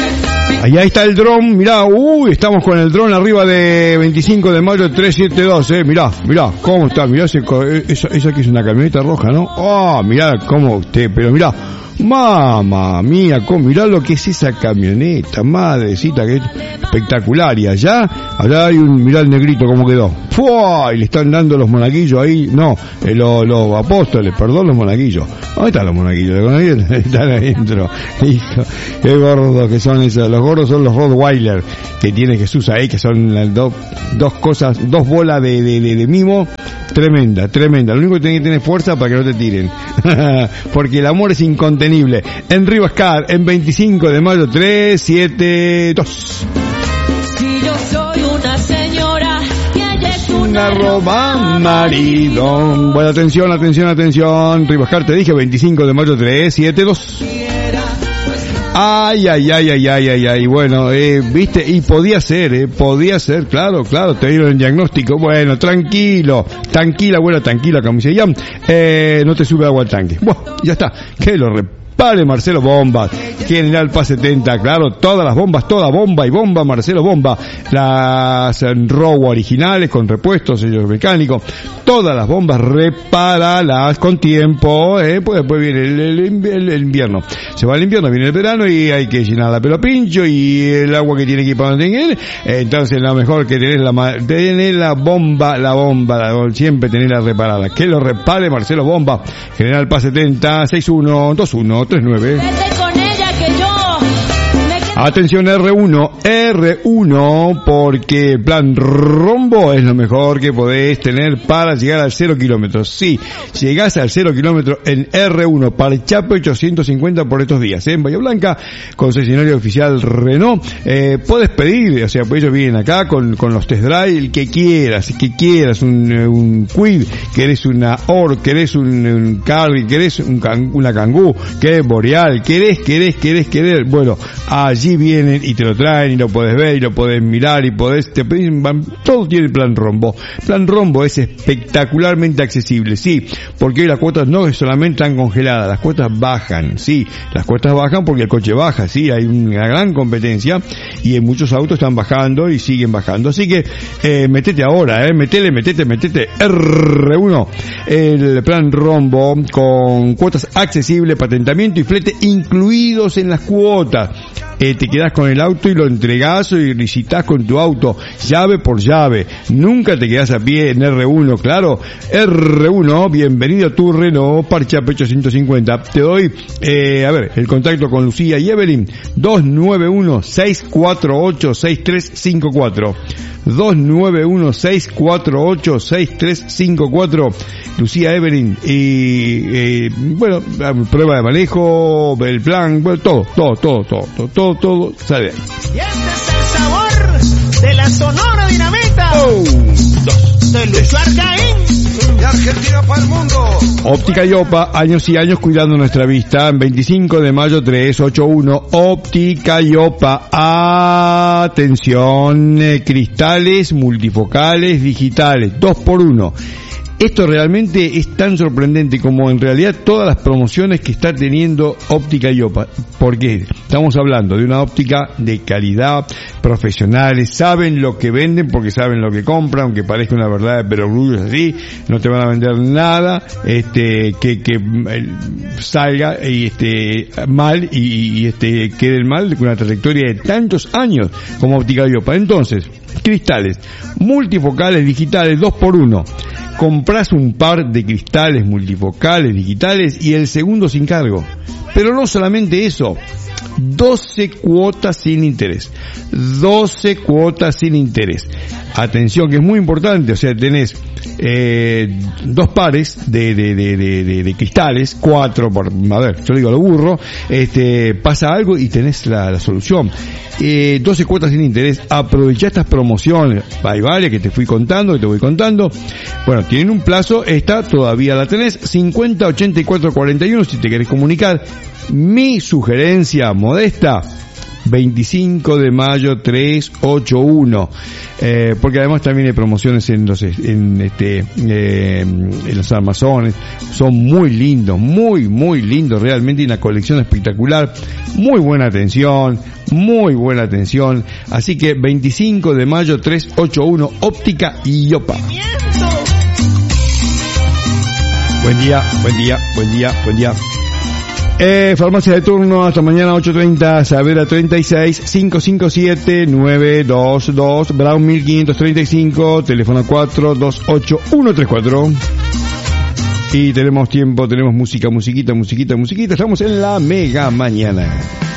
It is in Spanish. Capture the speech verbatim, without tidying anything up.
Ahí, ahí está el dron, mirá, uy, estamos con el dron arriba de veinticinco de mayo trescientos setenta y dos, eh, mirá, mirá, cómo está, mirá, ese, esa, esa que es una camioneta roja, ¿no? Oh, mirá cómo usted, pero mirá, mamá mía, cómo, mirá lo que es esa camioneta, madrecita, que es espectacular. Y allá, allá hay un, mirá el negrito cómo quedó. ¡Fua! Y le están dando los monaguillos ahí, no, eh, los, los apóstoles, perdón, los monaguillos. ¿Dónde están los monaguillos? Los monaguillos están adentro. Hijo, qué gordos que son esos. Los gordos son los Rottweiler que tiene Jesús ahí, que son las dos, dos cosas, dos bolas de, de, de, de mimo. Tremenda, tremenda. Lo único que tenés que tener fuerza para que no te tiren. Porque el amor es incontenible. En Rivascar, en veinticinco de mayo trescientos setenta y dos. Si yo soy una señora y ella es Una roba marido. Bueno, atención, atención, atención. Rivascar, te dije veinticinco de mayo trescientos setenta y dos. Ay, ay, ay, ay, ay, ay, ay, bueno, eh, viste, y podía ser, eh, podía ser, claro, claro, te dieron el diagnóstico, bueno, tranquilo, tranquila, bueno, tranquila, como dice Ian, eh, no te sube agua al tanque, bueno, ya está, que lo repare Marcelo Bomba, General Paz setenta, claro, todas las bombas, toda bomba y bomba, Marcelo Bomba, las Robo originales, con repuestos, sellos mecánicos, todas las bombas, repáralas con tiempo, eh, pues después viene el, el, el, el invierno. Se va el invierno, viene el verano y hay que llenar la pelo pincho y el agua que tiene que ir para donde tiene que ir. Entonces lo mejor que tener la, tener la bomba, la bomba, la, siempre tenerla reparada. Que lo repare Marcelo Bomba, General Paz setenta, seis uno dos uno tres nueve. Vete con ella que yo me... Atención R uno, R uno, porque el plan rombo es lo mejor que podés tener para llegar al cero kilómetros. Sí, llegás al cero kilómetros en R uno, Parchape ochocientos cincuenta por estos días, ¿eh? En Bahía Blanca, concesionario oficial Renault, eh, podés pedir, o sea, pues ellos vienen acá con, con los test drive, el que quieras, el que quieras, un, un Quid, querés una Or, querés un, un Carry, querés un can, una Kangoo, querés Boreal, querés, querés, querés, querés, bueno, allí vienen y te lo traen y lo podés ver y lo podés mirar y podés, te pedís, todo tiene el plan rombo. Plan rombo es espectacularmente accesible, sí, porque hoy las cuotas no solamente están congeladas, las cuotas bajan, sí, las cuotas bajan porque el coche baja, sí, hay una gran competencia y en muchos autos están bajando y siguen bajando, así que eh, metete ahora, eh, metele, metete, metete, R uno, el plan rombo con cuotas accesibles, patentamiento y flete incluidos en las cuotas. Eh, te quedás con el auto y lo entregás y licitas con tu auto, llave por llave. Nunca te quedás a pie en R uno, claro. R uno, bienvenido a tu Renault Parchape ochocientos cincuenta. Te doy, eh, a ver, el contacto con Lucía y Evelyn, dos nueve uno, seis cuatro ocho, seis tres cinco cuatro. dos nueve uno, seis cuatro ocho, seis tres cinco cuatro. Lucía, Evelyn, y, eh, bueno, prueba de manejo, el plan, bueno, todo, todo, todo, todo, todo, todo, todo sale ahí. Y este es el sabor de la Sonora Dinamita. Oh, dos, de Lucho Argaín. De Argentina para el mundo. Óptica Iopa, años y años cuidando nuestra vista. En veinticinco de mayo trescientos ochenta y uno, Óptica Iopa. Atención, eh, cristales multifocales digitales, dos por uno. Esto realmente es tan sorprendente como en realidad todas las promociones que está teniendo Óptica Iopa. Porque estamos hablando de una óptica de calidad, profesionales, saben lo que venden porque saben lo que compran, aunque parezca una verdad de perogrullo así, no te van a vender nada este que que eh, salga y este mal y, y este quede mal con una trayectoria de tantos años como Óptica Iopa. Entonces, cristales multifocales digitales dos por uno. Compras un par de cristales multifocales digitales y el segundo sin cargo. Pero no solamente eso, doce cuotas sin interés. doce cuotas sin interés. Atención, que es muy importante, o sea, tenés eh, dos pares de, de, de, de, de, de cristales, cuatro, por, a ver, yo digo lo burro, este, pasa algo y tenés la, la solución. Eh, doce cuotas sin interés, aprovechá estas promociones, hay varias que te fui contando, que te voy contando. Bueno, tienen un plazo, esta todavía la tenés, cincuenta ochenta y cuatro cuarenta y uno, si te querés comunicar. Mi sugerencia modesta, veinticinco de mayo trescientos ochenta y uno, eh, porque además también hay promociones en los, en este, eh, en los armazones, son muy lindos, muy, muy lindos, realmente una colección espectacular, muy buena atención, muy buena atención, así que veinticinco de mayo trescientos ochenta y uno, Óptica Iopa. Buen día, buen día, buen día, buen día. Eh, farmacia de turno hasta mañana ocho treinta, Saavedra treinta y seis, cinco cinco siete, nueve dos dos, Brown mil quinientos treinta y cinco, teléfono cuatro dos ocho uno tres cuatro. Y tenemos tiempo, tenemos música, musiquita, musiquita, musiquita, estamos en la mega mañana.